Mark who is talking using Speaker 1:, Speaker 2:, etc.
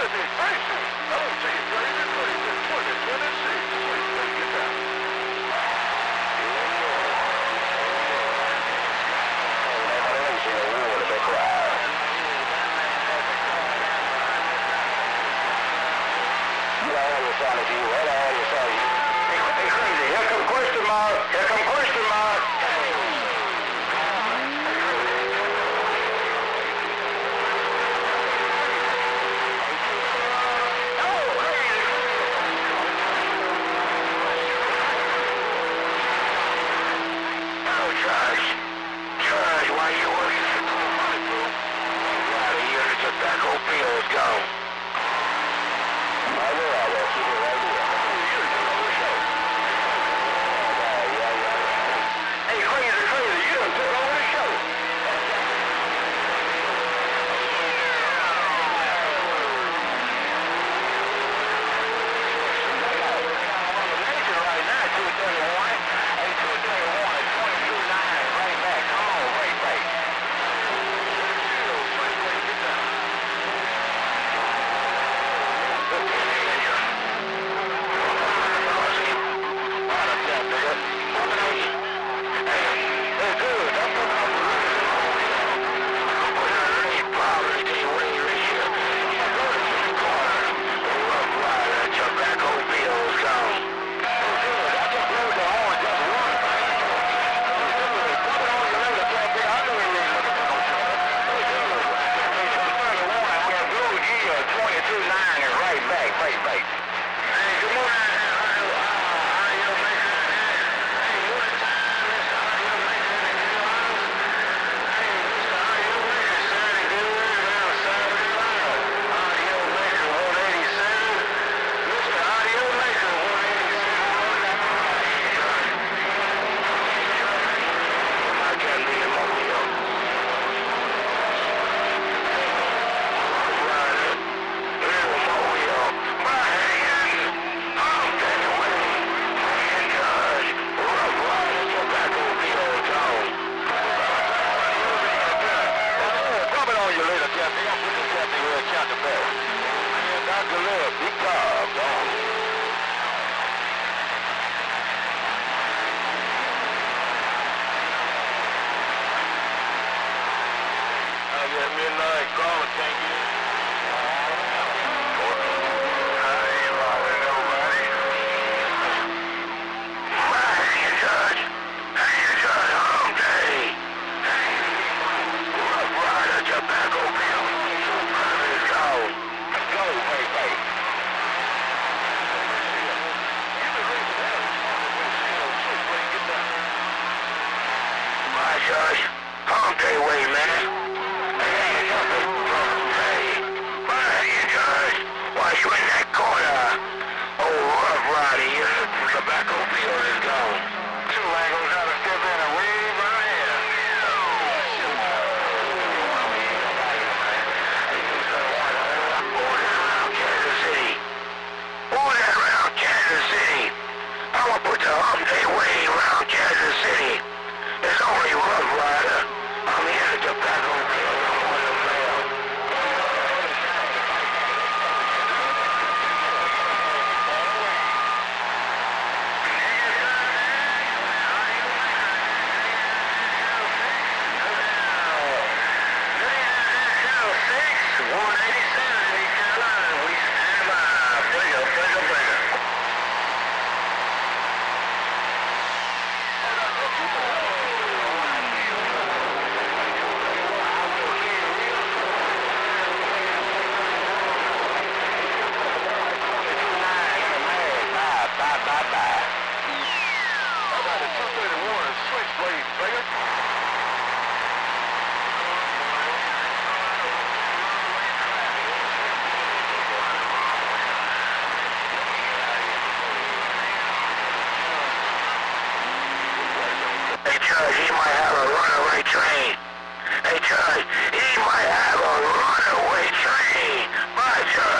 Speaker 1: Hey, crazy, here come question mark. Here come question mark. Charge, why you working for money, bro? Out of here, the tobacco bill's gone. I will keep it right here. Hey, crazy, you done took over the show. Right now, 231 and 231 at 22.9 right back. Come on, right back. Right back. Hey, good morning.